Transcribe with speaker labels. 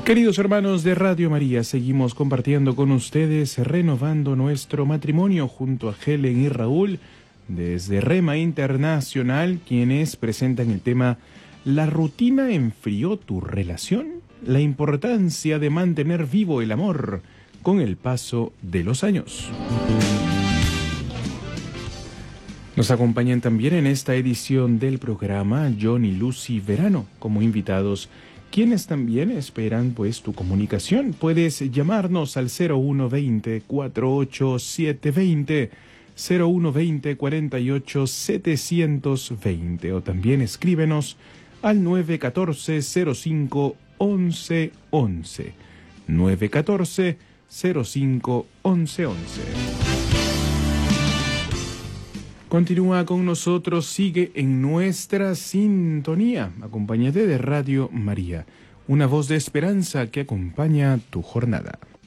Speaker 1: Queridos hermanos de Radio María, seguimos compartiendo con ustedes, renovando nuestro matrimonio junto a Helen y Raúl, desde Rema Internacional, quienes presentan el tema ¿La rutina enfrió tu relación? La importancia de mantener vivo el amor con el paso de los años. Nos acompañan también en esta edición del programa John y Lucy Verano como invitados, quienes también esperan pues tu comunicación. Puedes llamarnos al 0120 48720, 0120 48 720, o también escríbenos al 914 05 11 11, 914 05 11 11. Continúa con nosotros, sigue en nuestra sintonía. Acompáñate de Radio María, una voz de esperanza que acompaña tu jornada.